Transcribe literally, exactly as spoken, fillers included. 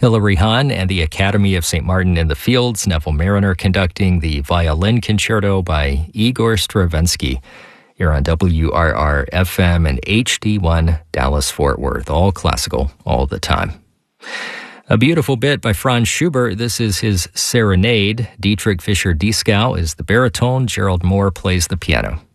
Hilary Hahn and the Academy of Saint Martin in the Fields, Neville Mariner conducting the Violin Concerto by Igor Stravinsky. Here on W R R F M and H D one Dallas-Fort Worth. All classical, all the time. A beautiful bit by Franz Schubert. This is his Serenade. Dietrich Fischer-Dieskau is the baritone. Gerald Moore plays the piano.